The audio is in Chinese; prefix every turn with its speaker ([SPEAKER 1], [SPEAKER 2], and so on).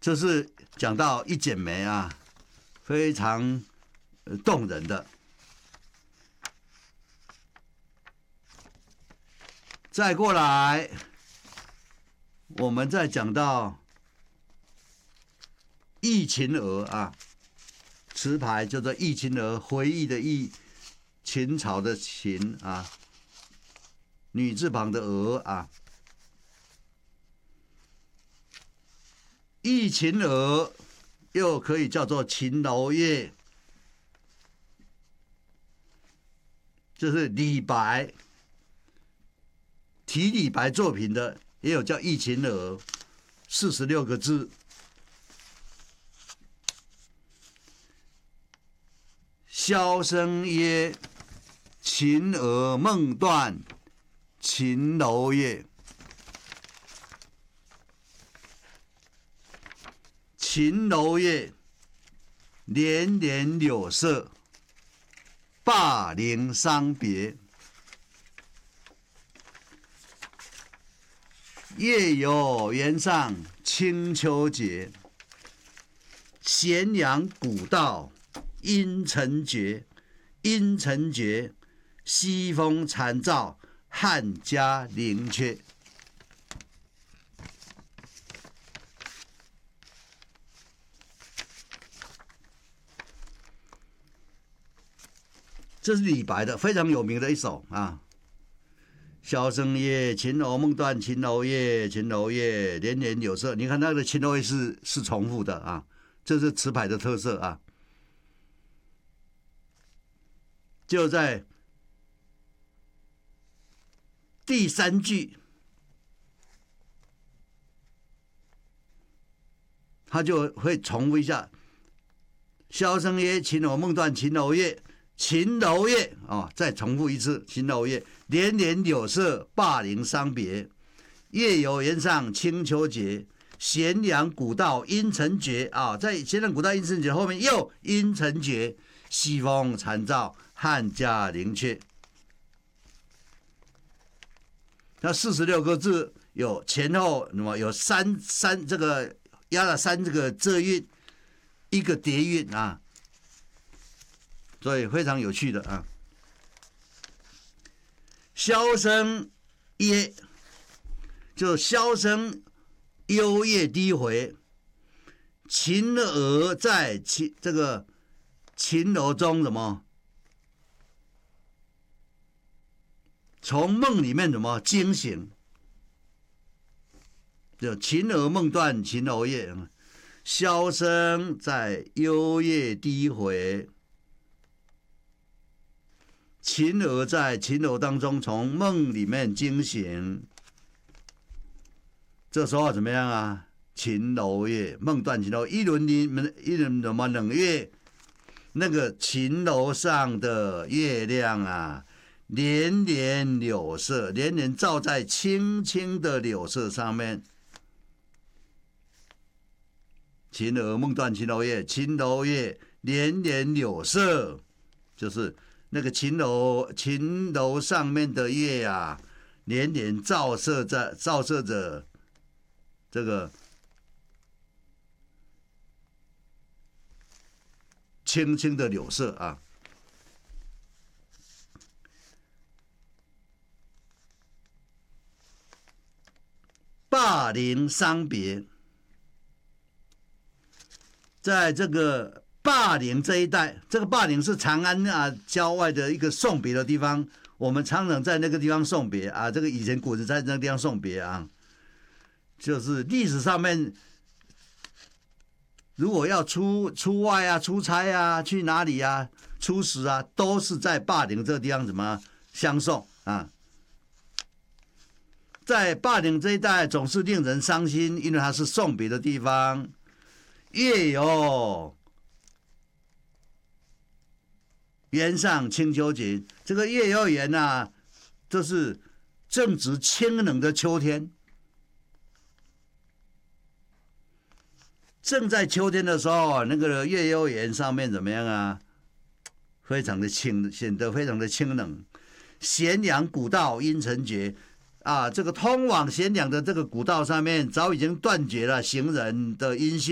[SPEAKER 1] 这是讲到一剪梅啊，非常动人的。再过来，我们再讲到忆秦娥啊，词牌叫做忆秦娥，回忆的忆，秦朝的秦啊，女字旁的娥啊。忆秦娥又可以叫做秦楼月，这是李白题李白作品的，也有叫忆秦娥，46个字。箫声曰：秦娥梦断秦楼月。秦楼月，年年柳色，灞陵伤别。夜游原上清秋节，咸阳古道阴沉绝。阴沉绝，西风残照，汉家陵阙。这是李白的非常有名的一首啊。箫声曰：秦娥梦断秦楼月，秦楼月，年年柳色。你看那个秦楼月是重复的啊，这是词牌的特色啊。就在第3句，他就会重复一下：箫声曰：秦娥梦断秦楼月。秦楼月啊，再重复一次，秦楼月，年年柳色，灞陵伤别。夜游原上清秋节，咸阳古道阴沉绝啊，在咸阳古道阴沉绝后面又阴沉绝，西风残照，汉家陵阙。那46个字有前后，那么有三这个压了3这个仄韵，一个叠韵啊。所以非常有趣的啊。箫声曰，就箫声幽咽低回。秦娥在这个秦楼中什么？从梦里面怎么惊醒？就秦娥梦断秦楼月，箫声在幽咽低回。秦娥在秦楼当中从梦里面惊醒，这时候怎么样啊？秦楼月，梦断秦楼，一轮什么冷月？那个秦楼上的月亮啊，年年柳色，年年照在青青的柳色上面。秦娥梦断秦楼月，秦楼月，年年柳色，就是那个秦楼上面的月啊，年年照射着这个青青的柳色啊。灞陵伤别，在这个灞陵这一带，这个灞陵是长安啊郊外的一个送别的地方，我们常常在那个地方送别啊。这个以前古人在那个地方送别啊，就是历史上面，如果要出外啊、出差啊、去哪里啊、出使啊，都是在灞陵这个地方怎么相送啊。在灞陵这一带总是令人伤心，因为它是送别的地方。夜游原上清秋节，这个夜游原啊，这是正值清冷的秋天。正在秋天的时候，那个夜游原上面怎么样啊？非常的清，显得非常的清冷。咸阳古道阴沉绝啊，这个通往咸阳的这个古道上面早已经断绝了行人的音讯。